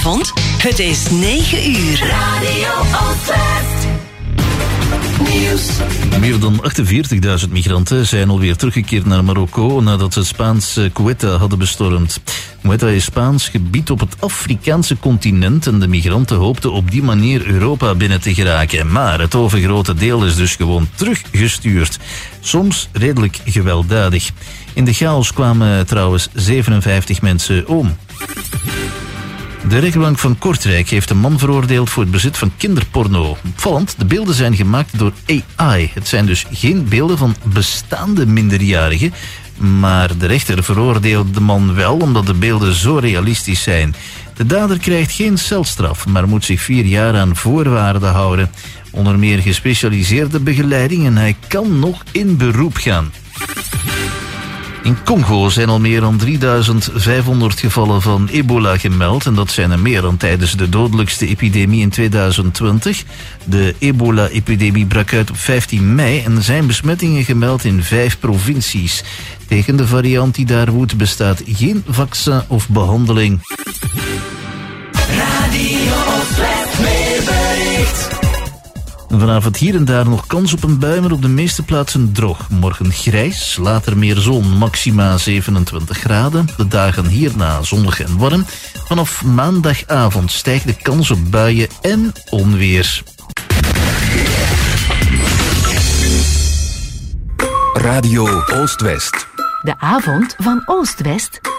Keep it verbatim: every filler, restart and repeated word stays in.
avond. Het is negen uur. Radio Oostwest. Nieuws. Meer dan achtenveertigduizend migranten zijn alweer teruggekeerd naar Marokko nadat ze Spaans Ceuta hadden bestormd. Ceuta is Spaans gebied op het Afrikaanse continent en de migranten hoopten op die manier Europa binnen te geraken. Maar het overgrote deel is dus gewoon teruggestuurd. Soms redelijk gewelddadig. In de chaos kwamen trouwens zevenenvijftig mensen om. De rechtbank van Kortrijk heeft een man veroordeeld voor het bezit van kinderporno. Opvallend, de beelden zijn gemaakt door A I. Het zijn dus geen beelden van bestaande minderjarigen. Maar de rechter veroordeelde de man wel omdat de beelden zo realistisch zijn. De dader krijgt geen celstraf, maar moet zich vier jaar aan voorwaarden houden. Onder meer gespecialiseerde begeleiding en hij kan nog in beroep gaan. In Congo zijn al meer dan drieduizend vijfhonderd gevallen van ebola gemeld. En dat zijn er meer dan tijdens de dodelijkste epidemie in tweeduizend twintig. De ebola-epidemie brak uit op vijftien mei en er zijn besmettingen gemeld in vijf provincies. Tegen de variant die daar woedt bestaat geen vaccin of behandeling. Radio Oostwest weerbericht. Vanavond hier en daar nog kans op een bui, maar op de meeste plaatsen droog. Morgen grijs, later meer zon, maxima zevenentwintig graden. De dagen hierna zonnig en warm. Vanaf maandagavond stijgt de kans op buien en onweer. Radio Oostwest. De avond van Oost-West